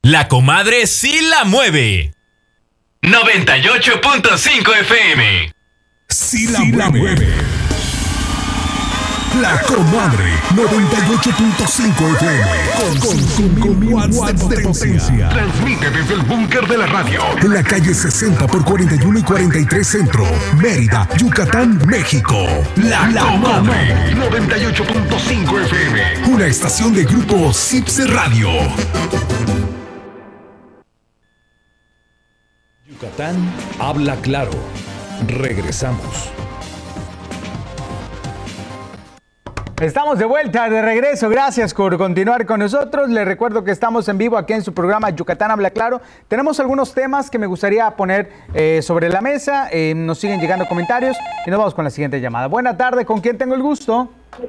La comadre sí la mueve. 98.5 FM. Sí la mueve. La comadre 98.5 FM con watts de potencia. Transmite desde el búnker de la radio en la calle 60 por 41 y 43 Centro, Mérida, Yucatán, México. La comadre 98.5 FM. Una estación de grupo Cipse Radio. Yucatán habla claro. Regresamos. Estamos de vuelta, de regreso. Gracias por continuar con nosotros. Les recuerdo que estamos en vivo aquí en su programa Yucatán Habla Claro. Tenemos algunos temas que me gustaría poner sobre la mesa. Nos siguen llegando comentarios y nos vamos con la siguiente llamada. Buena tarde, ¿con quién tengo el gusto?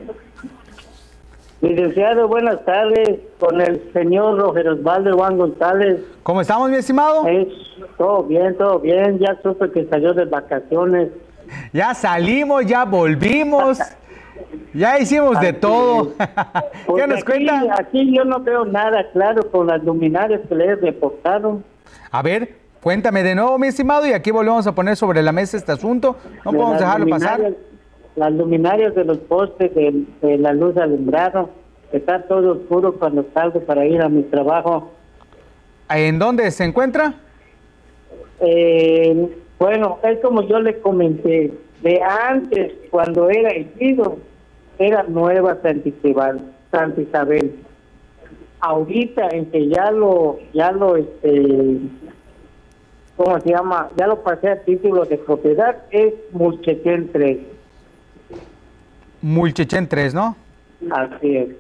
Licenciado, buenas tardes, con el señor Roger Osvaldo Juan González. ¿Cómo estamos, mi estimado? Todo bien, ya supe que salió de vacaciones. Ya salimos, ya volvimos, ya hicimos de todo. ¿Qué nos cuenta? Aquí yo no veo nada claro con las luminarias que les reportaron. A ver, cuéntame de nuevo, mi estimado, y aquí volvemos a poner sobre la mesa este asunto. No podemos dejarlo pasar. Las luminarias de los postes de la luz alumbrado, está todo oscuro cuando salgo para ir a mi trabajo. ¿En dónde se encuentra? Bueno, es como yo le comenté, de antes, cuando era Ejido, era Nueva Santa Isabel. Ahorita, en que ¿cómo se llama? Ya lo pasé a título de propiedad, es Mulchechén 3. Mulchechén 3, ¿no? Así es.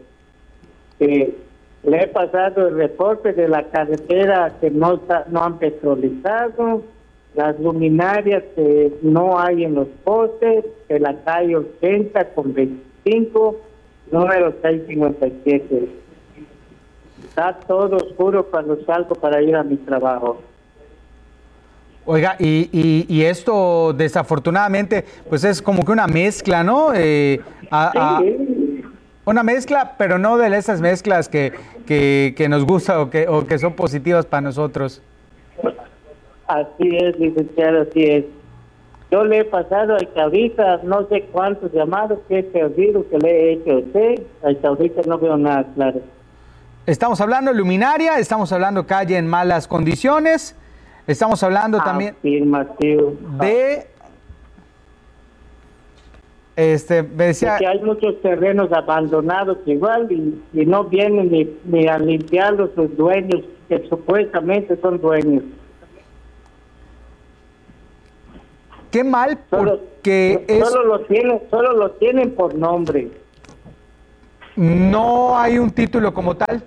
Le he pasado el reporte de la carretera que no han petrolizado, las luminarias que no hay en los postes, de la calle 80 con 25, número 657. Está todo oscuro cuando salgo para ir a mi trabajo. Oiga, y esto desafortunadamente, pues es como que una mezcla, ¿no? Sí. Una mezcla, pero no de esas mezclas que nos gusta o que son positivas para nosotros. Así es, licenciado, así es. Yo le he pasado hasta ahorita, no sé cuántos llamados que he perdido, que le he hecho a usted, hasta ahorita no veo nada claro. Estamos hablando de luminaria, estamos hablando calle en malas condiciones, estamos hablando también de... me decía... Que hay muchos terrenos abandonados igual y no vienen ni a limpiarlos sus dueños, que supuestamente son dueños. Qué mal, porque solo lo tienen por nombre. No hay un título como tal.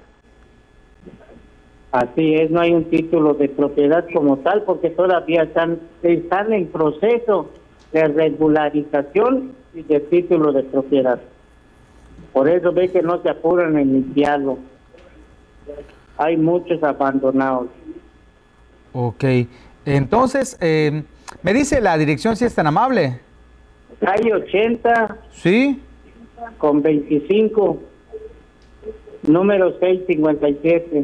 Así es, no hay un título de propiedad como tal, porque todavía están en proceso de regularización y de título de propiedad. Por eso ve que no se apuran en limpiarlo. Hay muchos abandonados. Ok, entonces, me dice la dirección, si es tan amable. Calle 80. Sí. Con 25, número 657.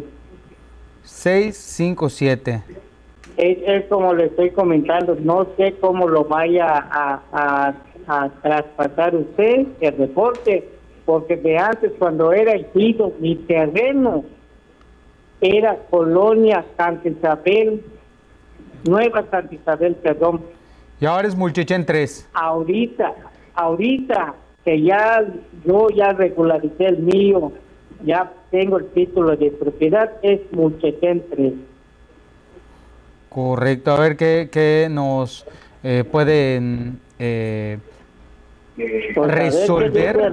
657. Es como le estoy comentando, no sé cómo lo vaya a traspasar usted, el reporte, porque de antes, cuando era Ejido, mi terreno era Colonia Santa Isabel, Nueva Santa Isabel, perdón. Y ahora es Mulchechén 3. Ahorita que yo ya regularicé el mío, ya tengo el título de propiedad, es Mulchechén 3. Correcto, a ver qué nos pueden resolver.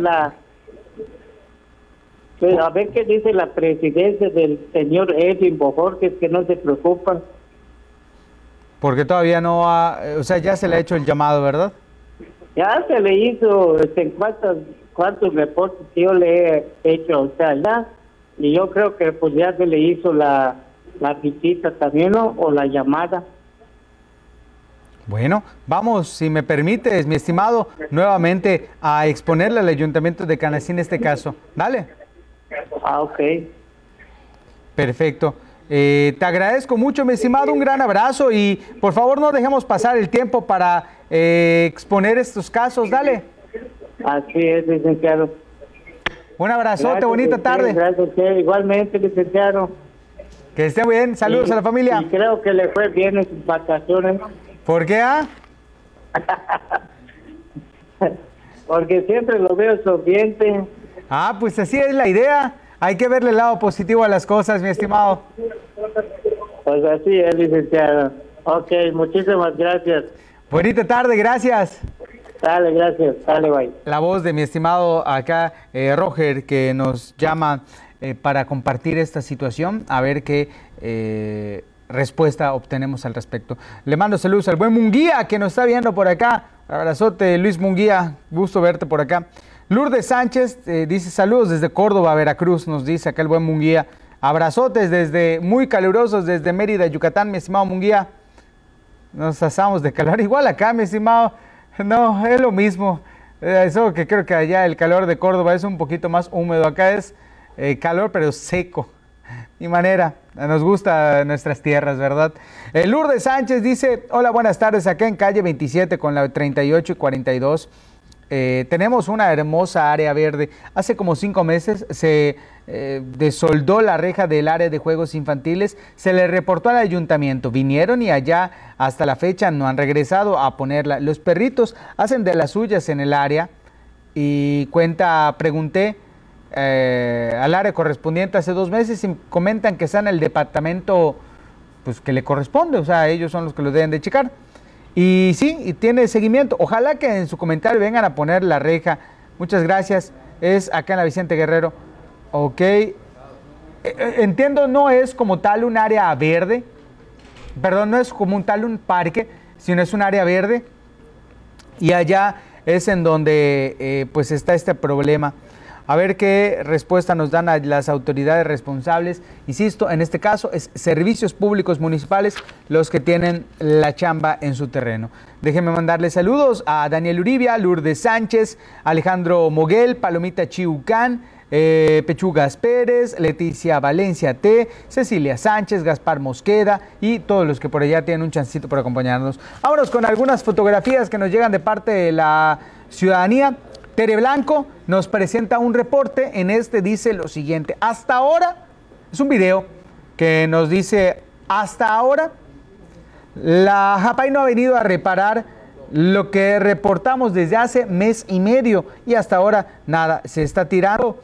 A ver qué dice la presidencia del señor Edwin Bojorquez, que no se preocupan. Porque todavía no o sea, ya se le ha hecho el llamado, ¿verdad? Ya se le hizo, cuántos reportes que yo le he hecho a usted ya, y yo creo que pues ya se le hizo la visita también, ¿no? O la llamada. Bueno, vamos, si me permites, mi estimado, nuevamente a exponerle al Ayuntamiento de Canacín este caso. ¿Dale? Ok. Perfecto. Te agradezco mucho, mi estimado, un gran abrazo y por favor no dejemos pasar el tiempo para exponer estos casos. Dale. Así es, licenciado. Un abrazote, Gracias, bonita tarde. Gracias a usted, igualmente, licenciado. Que esté bien, saludos a la familia. Y creo que le fue bien en sus vacaciones. ¿Por qué? Porque siempre lo veo sonriente. Pues así es la idea. Hay que verle el lado positivo a las cosas, mi estimado. Pues así es, licenciado. Ok, muchísimas gracias. Bonita tarde, gracias. Dale, gracias. Dale, bye. La voz de mi estimado acá, Roger, que nos llama para compartir esta situación, a ver qué respuesta obtenemos al respecto. Le mando saludos al buen Munguía, que nos está viendo por acá. Abrazote, Luis Munguía, gusto verte por acá. Lourdes Sánchez dice saludos desde Córdoba, Veracruz, nos dice acá el buen Munguía. Abrazotes desde muy calurosos desde Mérida, Yucatán, mi estimado Munguía. Nos asamos de calor igual acá, mi estimado. No, es lo mismo. Eso que creo que allá el calor de Córdoba es un poquito más húmedo. Acá es calor pero seco. Mi manera, nos gusta nuestras tierras, ¿verdad? Lourdes Sánchez dice, hola, buenas tardes, acá en calle 27 con la 38 y 42. Tenemos una hermosa área verde. Hace como 5 meses se desoldó la reja del área de juegos infantiles. Se le reportó al ayuntamiento. Vinieron y allá hasta la fecha no han regresado a ponerla. Los perritos hacen de las suyas en el área. Y pregunté al área correspondiente hace 2 meses y comentan que está en el departamento pues que le corresponde. O sea, ellos son los que lo deben de checar. Y sí, y tiene seguimiento. Ojalá que en su comentario vengan a poner la reja. Muchas gracias. Es acá en la Vicente Guerrero. Ok. Entiendo, no es como tal un área verde. Perdón, no es como tal un parque, sino es un área verde. Y allá es en donde pues está este problema. A ver qué respuesta nos dan a las autoridades responsables. Insisto, en este caso es Servicios Públicos Municipales los que tienen la chamba en su terreno. Déjenme mandarle saludos a Daniel Uribia, Lourdes Sánchez, Alejandro Moguel, Palomita Chiucán, Pechugas Pérez, Leticia Valencia T, Cecilia Sánchez, Gaspar Mosqueda y todos los que por allá tienen un chancito por acompañarnos. Vámonos con algunas fotografías que nos llegan de parte de la ciudadanía. Tere Blanco nos presenta un reporte, en este dice lo siguiente. Hasta ahora, es un video que nos dice, hasta ahora, la Japay no ha venido a reparar lo que reportamos desde hace 1 mes y medio y hasta ahora nada, se está tirando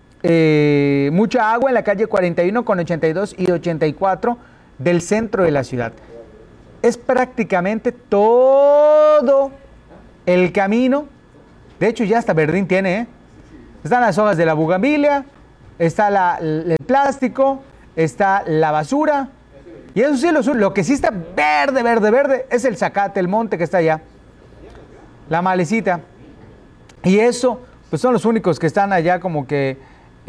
mucha agua en la calle 41 con 82 y 84 del centro de la ciudad. Es prácticamente todo el camino. De hecho, ya hasta Verdín tiene, Están las hojas de la bugambilia, está el plástico, está la basura. Y eso sí, lo que sí está verde, verde, verde, es el zacate, el monte que está allá. La malecita. Y eso, pues son los únicos que están allá como que,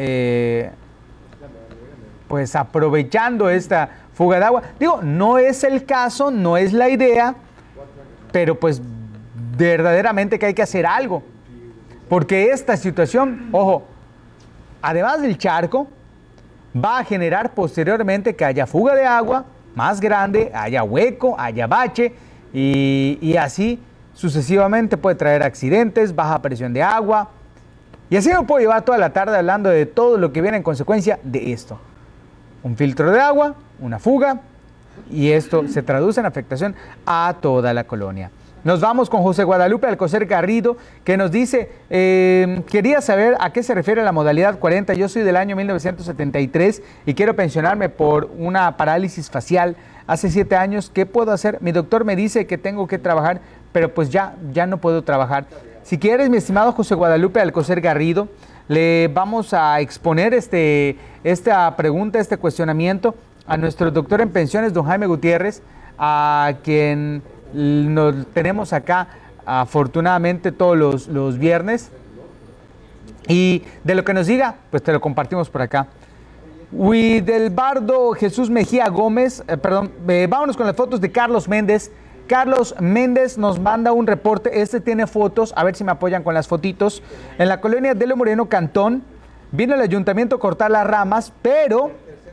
pues aprovechando esta fuga de agua. Digo, no es el caso, no es la idea, pero pues verdaderamente que hay que hacer algo. Porque esta situación, ojo, además del charco, va a generar posteriormente que haya fuga de agua más grande, haya hueco, haya bache y así sucesivamente puede traer accidentes, baja presión de agua. Y así me puedo llevar toda la tarde hablando de todo lo que viene en consecuencia de esto. Un filtro de agua, una fuga y esto se traduce en afectación a toda la colonia. Nos vamos con José Guadalupe Alcocer Garrido, que nos dice, quería saber a qué se refiere la modalidad 40. Yo soy del año 1973 y quiero pensionarme por una parálisis facial. Hace 7 años, ¿qué puedo hacer? Mi doctor me dice que tengo que trabajar, pero pues ya no puedo trabajar. Si quieres, mi estimado José Guadalupe Alcocer Garrido, le vamos a exponer esta pregunta, este cuestionamiento a nuestro doctor en pensiones, don Jaime Gutiérrez, a quien nos tenemos acá afortunadamente todos los viernes, y de lo que nos diga pues te lo compartimos por acá. Widelbardo Jesús Mejía Gómez, vámonos con las fotos de Carlos Méndez. Carlos Méndez nos manda un reporte, tiene fotos, a ver si me apoyan con las fotitos. En la colonia de Lo Moreno Cantón vino el ayuntamiento a cortar las ramas, pero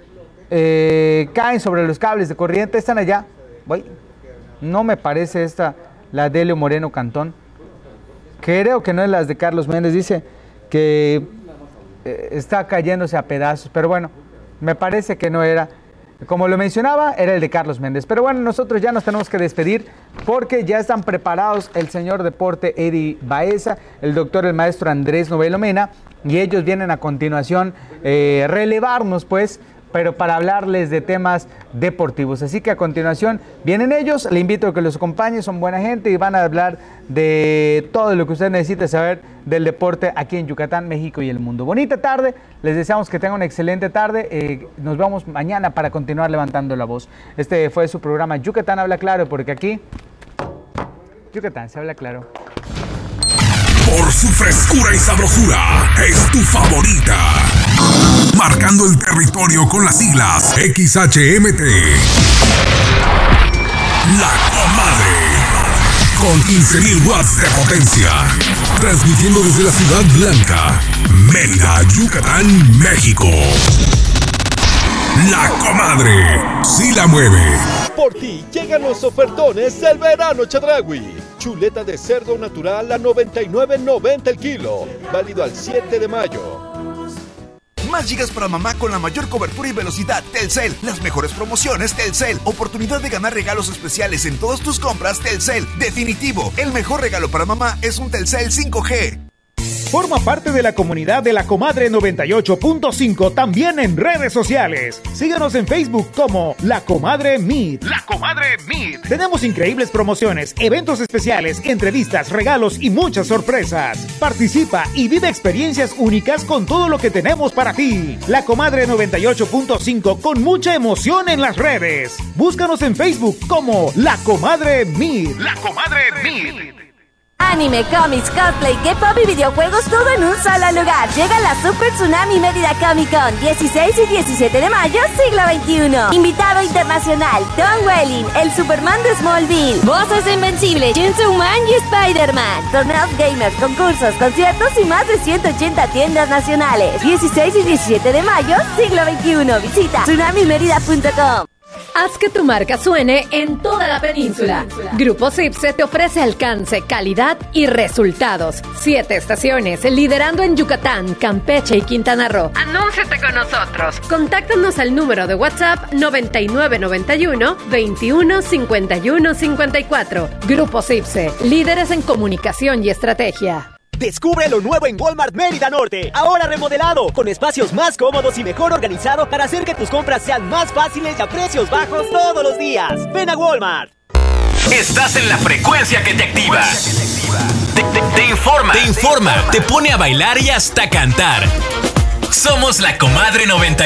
caen sobre los cables de corriente, están allá. No me parece esta, la de Helio Moreno Cantón. Creo que no es las de Carlos Méndez, dice que está cayéndose a pedazos, pero bueno, me parece que no era. Como lo mencionaba, era el de Carlos Méndez. Pero bueno, nosotros ya nos tenemos que despedir porque ya están preparados el señor Deporte Eddie Baeza, el doctor, el maestro Andrés Novelo Mena, y ellos vienen a continuación relevarnos, pues, pero para hablarles de temas deportivos. Así que a continuación vienen ellos, le invito a que los acompañen, son buena gente y van a hablar de todo lo que usted necesite saber del deporte aquí en Yucatán, México y el mundo. Bonita tarde, les deseamos que tengan una excelente tarde, nos vemos mañana para continuar levantando la voz. Este fue su programa Yucatán Habla Claro, porque aquí Yucatán se habla claro. Por su frescura y sabrosura, es tu favorita. Marcando el territorio con las siglas XHMT. La Comadre. Con 15.000 watts de potencia. Transmitiendo desde la Ciudad Blanca, Mérida, Yucatán, México. La Comadre. Sí la mueve. Por ti llegan los ofertones del verano Chedraui. Chuleta de cerdo natural a $99.90 el kilo. Válido al 7 de mayo. Más gigas para mamá con la mayor cobertura y velocidad. Telcel. Las mejores promociones Telcel. Oportunidad de ganar regalos especiales en todas tus compras Telcel. Definitivo. El mejor regalo para mamá es un Telcel 5G. Forma parte de la comunidad de La Comadre 98.5 también en redes sociales. Síguenos en Facebook como La Comadre Meet. La Comadre Meet. Tenemos increíbles promociones, eventos especiales, entrevistas, regalos y muchas sorpresas. Participa y vive experiencias únicas con todo lo que tenemos para ti. La Comadre 98.5 con mucha emoción en las redes. Búscanos en Facebook como La Comadre Meet. La Comadre Meet. Anime, cómics, cosplay, K-pop y videojuegos, todo en un solo lugar. Llega la Super Tsunami Mérida Comic Con, 16 y 17 de mayo, siglo XXI. Invitado internacional, Tom Welling, el Superman de Smallville. Voces de Invencible, Chainsaw Man y Spider-Man. Torneos gamers, concursos, conciertos y más de 180 tiendas nacionales. 16 y 17 de mayo, siglo XXI. Visita tsunamimérida.com. Haz que tu marca suene en toda la península. Grupo Cipse te ofrece alcance, calidad y resultados. 7 estaciones, liderando en Yucatán, Campeche y Quintana Roo. Anúnciate con nosotros. Contáctanos al número de WhatsApp 9991 21 51 54. Grupo Cipse, líderes en comunicación y estrategia. Descubre lo nuevo en Walmart Mérida Norte, ahora remodelado, con espacios más cómodos y mejor organizado para hacer que tus compras sean más fáciles y a precios bajos todos los días. Ven a Walmart. Estás en la frecuencia que te activa. Te informa, te pone a bailar y hasta cantar. Somos La Comadre 90.